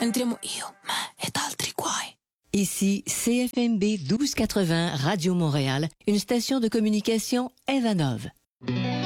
Entriamo io, me ed altri guai. Ici CFMB 1280 Radio Montréal, une station de communication Evanov.